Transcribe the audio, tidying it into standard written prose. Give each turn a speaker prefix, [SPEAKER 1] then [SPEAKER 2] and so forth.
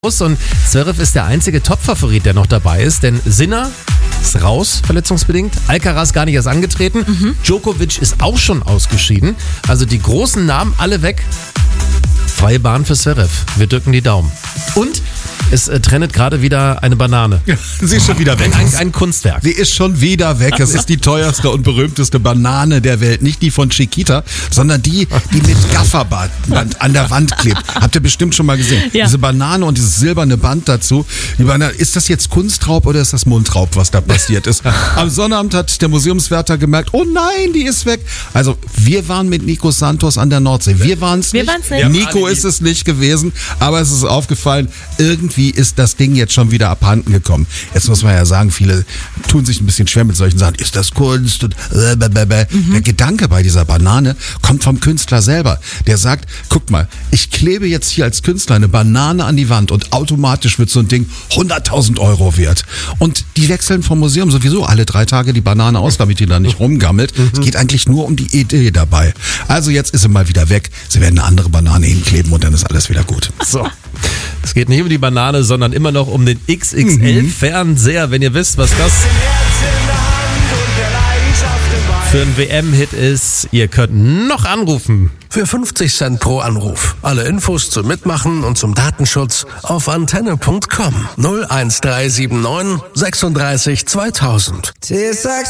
[SPEAKER 1] Und Zverev ist der einzige Top-Favorit, der noch dabei ist, denn Sinner ist raus, verletzungsbedingt. Alcaraz gar nicht erst angetreten. Djokovic ist auch schon ausgeschieden. Also die großen Namen alle weg. Freie Bahn für Zverev. Wir drücken die Daumen. Und es trennt gerade wieder eine Banane.
[SPEAKER 2] Ja, sie ist schon wieder weg.
[SPEAKER 1] Ein Kunstwerk.
[SPEAKER 2] Sie ist schon wieder weg. Es ist die teuerste und berühmteste Banane der Welt. Nicht die von Chiquita, sondern die mit Gafferband an der Wand klebt. Habt ihr bestimmt schon mal gesehen.
[SPEAKER 3] Ja.
[SPEAKER 2] Diese Banane und dieses silberne Band dazu. Die Banane, ist das jetzt Kunstraub oder ist das Mundraub, was da passiert ist? Am Sonnabend hat der Museumswärter gemerkt, oh nein, die ist weg. Also wir waren mit Nico Santos an der Nordsee. Wir waren es nicht. Nico ist es nicht gewesen, aber es ist aufgefallen, irgendwie ist das Ding jetzt schon wieder abhanden gekommen. Jetzt muss man ja sagen, viele tun sich ein bisschen schwer mit solchen Sachen. Ist das Kunst? Und Der Gedanke bei dieser Banane kommt vom Künstler selber. Der sagt, guck mal, ich klebe jetzt hier als Künstler eine Banane an die Wand und automatisch wird so ein Ding 100.000 Euro wert. Und die wechseln vom Museum sowieso alle 3 Tage die Banane aus, damit die da nicht rumgammelt. Es geht eigentlich nur um die Idee dabei. Also jetzt ist sie mal wieder weg. Sie werden eine andere Banane hinkleben und dann ist alles wieder gut.
[SPEAKER 1] So. Es geht nicht um die Banane, sondern immer noch um den XXL-Fernseher. Wenn ihr wisst, was das für ein WM-Hit ist, ihr könnt noch anrufen.
[SPEAKER 4] Für 50 Cent pro Anruf. Alle Infos zum Mitmachen und zum Datenschutz auf antenne.com 01379 36 2000.